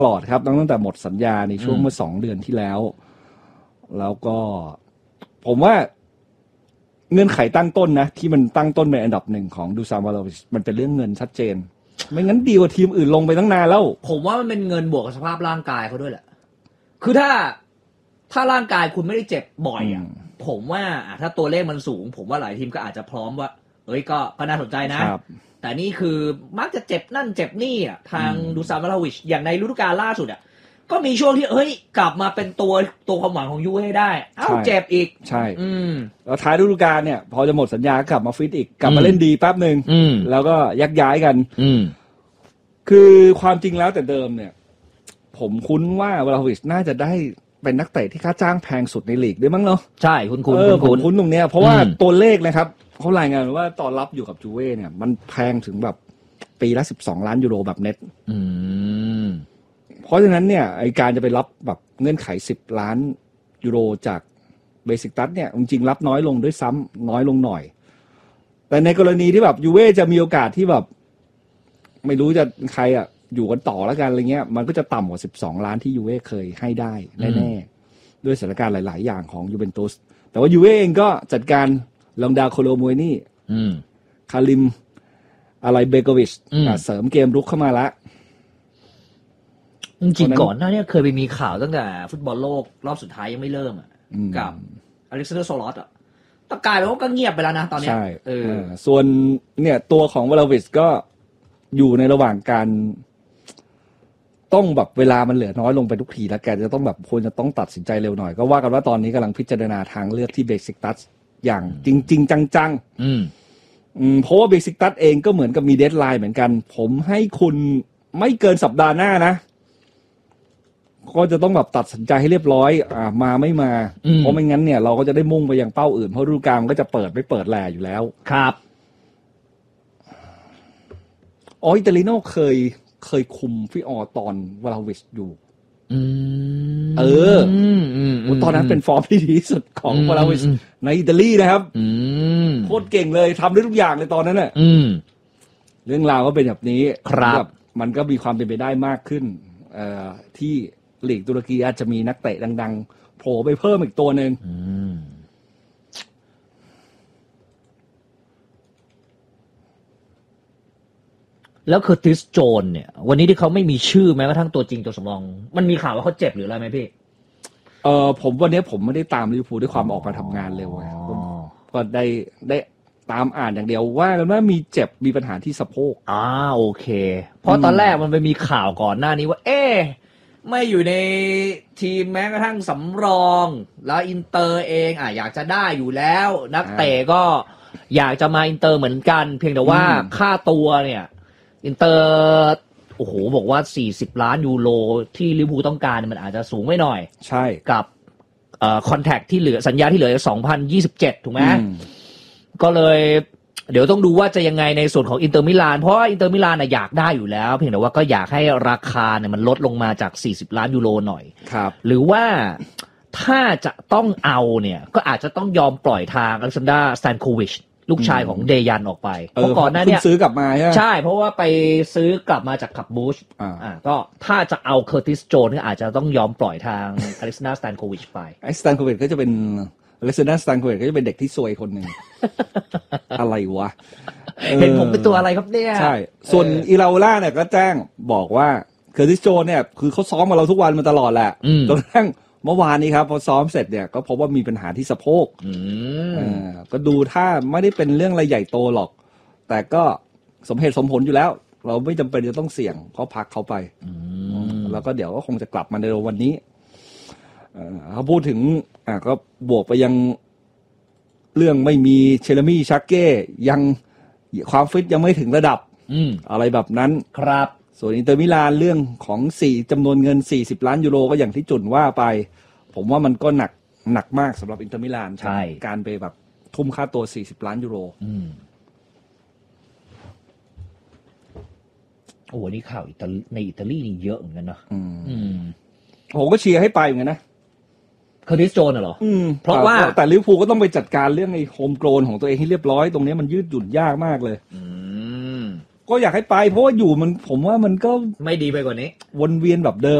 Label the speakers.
Speaker 1: ตลอดครับตั้งแต่หมดสัญญาในช่วงเมื่อ2 เดือนที่แล้วแล้วก็ผมว่าเงื่อนไขตั้งต้นนะที่มันตั้งต้นเป็นอันดับหนึ่งของดูซานวาโลวิชมันเป็นเรื่องเงินชัดเจนไม่งั้นดีกว่าทีมอื่นลงไปตั้งนานแล้ว
Speaker 2: ผมว่ามันเป็นเงินบวกกับสภาพร่างกายเขาด้วยแหละคือถ้าร่างกายคุณไม่ได้เจ็บบ่อยอ่ะผมว่าถ้าตัวเลขมันสูงผมว่าหลายทีมก็อาจจะพร้อมว่าเอ้ยก็น่าสนใจนะแต่นี่คือมักจะเจ็บนั่นเจ็บนี่อ่ะทางดูซานวาโลวิชอย่างในฤดูกาลล่าสุดอ่ะก็มีช่วงที่กลับมาเป็นตัวความหวังของยูให้ได้เจ็บอีก
Speaker 1: ใช่แล้วท้ายฤดูกาลเนี่ยพอจะหมดสัญญากลับมาฟิตอีกกลับมาเล่นดีแป๊บนึงแล้วก็ยักย้ายกันคือความจริงแล้วแต่เดิมเนี่ยผมคุ้นว่าวาลาวิชน่าจะได้เป็นนักเตะที่ค่าจ้างแพงสุดในลีกด้วยมั้งเนาะ
Speaker 2: ใช่คุ้น
Speaker 1: ตรงเนี้ยเพราะว่าตัวเลขนะครับเขารายงานว่าตอนรับอยู่กับจูเว่เนี่ยมันแพงถึงแบบปีละ12 ล้านยูโรแบบเน็ตเพราะฉะนั้นเนี่ยไอการจะไปรับแบบเงื่อนไข10 ล้านยูโรจากเบสิกตัสเนี่ยจริงๆรับน้อยลงด้วยซ้ำน้อยลงหน่อยแต่ในกรณีที่แบบยูเว่จะมีโอกาสที่แบบไม่รู้จะใครอยู่กันต่อแล้วกันอะไรเงี้ยมันก็จะต่ำกว่า12 ล้านที่ยูเว่เคยให้ได้แน่ๆด้วยสถานการณ์หลายๆอย่างของยูเวนตุสแต่ว่ายูเว่เองก็จัดการลองดาโคโลมวยนี่คาริมอะไรเบโกวิชเสริมเกมรุกเข้ามาละ
Speaker 2: จริงๆก่อนหน้านี้เคยไปมีข่าวตั้งแต่ฟุตบอลโลกรอบสุดท้ายยังไม่เริ่มกับอเล็กซานเดอร์โซลอสแต่กลายเป็นว่าก็เงียบไปแล้วนะตอนนี้
Speaker 1: ใช่ส่วนเนี่ยตัวของวาลาวิชก็อยู่ในระหว่างการต้องแบบเวลามันเหลือน้อยลงไปทุกทีแล้วแกจะต้องแบบควรจะต้องตัดสินใจเร็วหน่อยก็ว่ากันว่าตอนนี้กำลังพิจารณาทางเลือกที่เบสิกตัสอย่างจริงๆจังๆเพราะว่าเบสิกตัสเองก็เหมือนกับมีเดดไลน์เหมือนกันผมให้คุณไม่เกินสัปดาห์หน้านะก็จะต้องแบบตัดสินใจให้เรียบร้อยมาไม่มาเพราะไม่งั้นเนี่ยเราก็จะได้มุ่งไปยังเป้าอื่นเพราะฤดูกาลมันก็จะเปิดไม่เปิดแลอยู่แล้ว
Speaker 2: ครับ
Speaker 1: อิตาลิโน่เคยคุมฟิออตอนวาลาวิชอยู่ตอนนั้นเป็นฟอร์มที่ดีที่สุดของวาลาวิชในอิตาลีนะครับโคตรเก่งเลยทำได้ทุกอย่างเลยตอนนั้นน่ะเรื่องราวก็เป็นแบบนี้
Speaker 2: ครับ
Speaker 1: มันก็มีความเป็นไปได้มากขึ้นที่ลีกตุรกีอาจจะมีนักเตะดังๆโผล่ไปเพิ่มอีกตัวนึง
Speaker 2: แล้วเคอร์ติสโจนเนี่ยวันนี้ที่เขาไม่มีชื่อแม้กระทั่งตัวจริงตัวสำรองมันมีข่าวว่าเขาเจ็บหรืออะไรไหมพี่
Speaker 1: ผมวันนี้ผมไม่ได้ตามลิเวอร์พูลด้วยความออกมาทำงานเร็วไงก็ได้ตามอ่านอย่างเดียวว่ากันว่ามีเจ็บมีปัญหาที่สะโพก
Speaker 2: โอเคเพราะตอนแรกมันไปมีข่าวก่อนหน้านี้ว่าไม่อยู่ในทีมแม้กระทั่งสำรองแล้วอินเตอร์เองอยากจะได้อยู่แล้วนักเตะก็อยากจะมาอินเตอร์เหมือนกันเพียงแต่ว่าค่าตัวเนี่ยอินเตอร์โอ้โหบอกว่า40 ล้านยูโรที่ลิเวอร์พูลต้องการมันอาจจะสูงไม่หน่อย
Speaker 1: ใช่
Speaker 2: กับคอนแทคที่เหลือสัญญาที่เหลือ2027ถูกไหมก็เลยเดี๋ยวต้องดูว่าจะยังไงในส่วนของอินเตอร์มิลานเพราะว่าอินเตอร์มิลานอยากได้อยู่แล้วเพียงแต่ว่าก็อยากให้ราคาเนี่ยมันลดลงมาจาก40 ล้านยูโรหน่อย
Speaker 1: ครับ
Speaker 2: หรือว่าถ้าจะต้องเอาเนี่ยก็อาจจะต้องยอมปล่อยทางอเล็กซานดรา สแตนโควิชลูกชายของเดยันออกไปเพราะก่อนหน้านี้
Speaker 1: ซื้อกลับมา
Speaker 2: ใช่เพราะว่าไปซื้อกลับมาจากขับบูชก็ถ้าจะเอาเคอร์ติสโจนก็อาจจะต้องยอมปล่อยทางอเล็กซานดรา สแตนโควิชไป
Speaker 1: สแตนโควิชก็จะเป็นอเล็กซานดรา สแตนโควิชก็จะเป็นเด็กที่ซวยคนหนึ่ง อะไรวะ
Speaker 2: เห็นผมเป็นตัวอะไรครับเนี่ย
Speaker 1: ใช่ส่วนอิราโอล่าเนี่ยก็แจ้งบอกว่าเคอร์ติสโจนเนี่ยคือเขาซ้อมมาเราทุกวันมาตลอดแหละจนกระทั่งเมื่อวานนี้ครับพอซ้อมเสร็จเนี่ยก็พบว่ามีปัญหาที่สะโพกก็ดูถ้าไม่ได้เป็นเรื่องอะไรใหญ่โตหรอกแต่ก็สมเหตุสมผลอยู่แล้วเราไม่จำเป็นจะต้องเสี่ยงเพราะพักเขาไปแล้วก็เดี๋ยวก็คงจะกลับมาในวันนี้เขาพูดถึงก็บวกไปยังเรื่องไม่มีเชลมี่ชักเก้ยังความฟิตยังไม่ถึงระดับอะไรแบบนั้น
Speaker 2: ครับ
Speaker 1: ส่วนอินเตอร์มิลานเรื่องของจำนวนเงิน40 ล้านยูโรก็อย่างที่จุนว่าไปผมว่ามันก็หนักมากสำหรับอินเตอร์มิลาน
Speaker 2: ใช่
Speaker 1: การไปแบบทุ่มค่าตัว40 ล้านยูโร
Speaker 2: โอ้โหนี่ข่าวในอิตาลีนี่เยอะเหมือนกันเนาะ
Speaker 1: ผมก็เชียร์ให้ไปเหมือนกันนะ
Speaker 2: เคอร์ติสโจนเหรอ
Speaker 1: เพราะว่าแต่ลิเวอร์พูลก็ต้องไปจัดการเรื่องไอ้โฮมโกรนของตัวเองให้เรียบร้อยตรงนี้มันยืดหยุ่นยากมากเลยก็อยากให้ไปเพราะว่าอยู่มันผมว่ามันก็
Speaker 2: ไม่ดีไปกว่านี้
Speaker 1: วนเวียนแบบเดิม